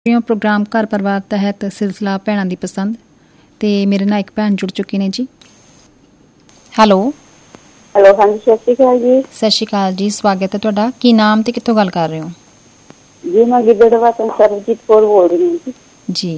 Programme घर परिवार तहत सिलसिला भैणां दी पसंद ते मेरे नाल एक भैन जुड़ चुकी ने जी। हैलो हेलो, हाँ जी, सत श्री अकाल जी। सत श्री अकाल जी, स्वागत है तुहाडा। की नाम ते कित्थों गल कर रहे हो? जी मैं गिद्धड़वा तो सरबजीत कौर बोल रही हूँ जी।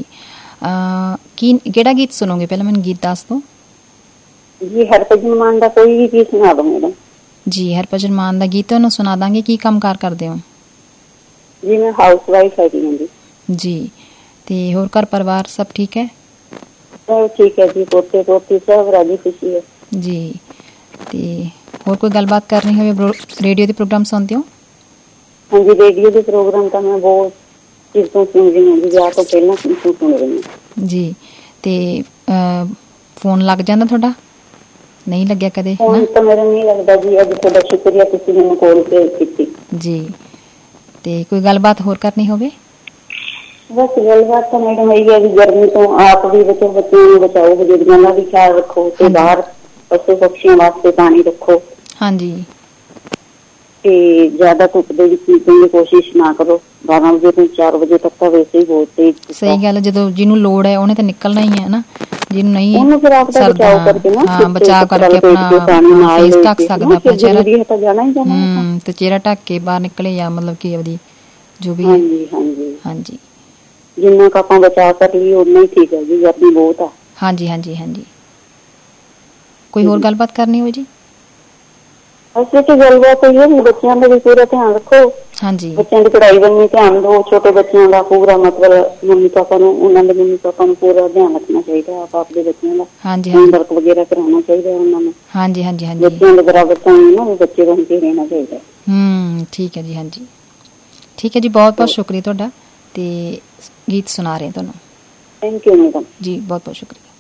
की केड़ा गीत सुनोगे? पहले मैंने गीत दस दो जी। हरभजन मान का कोई भी गीत सुना दो मैडम जी। हरभजन मान का गीत तुहानूं सुना दांगे। की काम कार करदे हो जी? मैं हाउस वाइफ है जी। जी ते होर घर परिवार सब ठीक है? सब ठीक है जी, पोते पोती सब राजी खुशी है जी। ते होर कोई गलबात करनी हो? रेडियो के प्रोग्राम सुनते हो? हाँ जी, रेडियो के प्रोग्राम तो मैं बहुत चीज तो सुन रही हूँ जी, ब्याह तो पहला सुन रही हूँ जी। ते फोन लग जांदा तुहाडा? नहीं लग्या कदे? फोन तो मेरा नहीं लगता जी। अज तुहाडा शुक्रिया, तुसीं मैनूं कॉल कीती जी। ते कोई गलबात होर करनी होवे? बस गलबात तो मैडम यही है कि गर्मी तो आप भी बचो, बच्चों को बचाओ, बुजुर्गों का भी ख्याल रखो ते बाहर पशु पक्षियों वास्ते पानी रखो। हाँ जी। ते ज्यादा धुप दे विच निकलण दी कोशिश ना करो। 12 बजे तो 4 बजे तक तो वैसे ही बहुत तेज। सही गल, जो जिन्हों लोड़ है उन्हें तो निकलना ही है ना। जिन्हों नहीं ਉਹਨੂੰ ਫਿਰ ਆਪ ਦਾ ਬਚਾਅ ਕਰਕੇ ਨਾ, हाँ बचाव करके अपना फेस ढक सकदा, अपना चेहरा तो जाना ही जाना ते चेहरा ढक के बाहर निकले या मतलब कि अपनी जो भी हाँ है। जी हाँ जी हाँ जी। जिन्ना का ਆਪਾਂ बचा कर लिए उतना ही ठीक है जी। गर्मी बहुत है। हाँ जी हाँ जी हाँ जी। कोई और गलबात करनी हो जी? ऐसे तो गलबात है कि बच्चों का भी पूरा ध्यान रखो। हाँ जी। बच्चों की पढ़ाई बन्नी ध्यान दो। छोटे बच्चों का पूरा मतलब मम्मी पापा नूं, उन्हां दे मम्मी पापा नूं पूरा ध्यान रखना चाहिए। आप आपके बच्चों का हाँ जी होमवर्क वगैरह कराना चाहिए उन्होंने। हाँ जी हाँ जी हाँ जी। बच्चों के बराबर तो नहीं ना, बच्चे बन के रहना चाहिए। ठीक है जी। हाँ जी ठीक है जी, बहुत बहुत शुक्रिया तुहाडा ते गीत सुना रहे हैं तुहानूं। थैंक यू मैडम जी, बहुत बहुत शुक्रिया।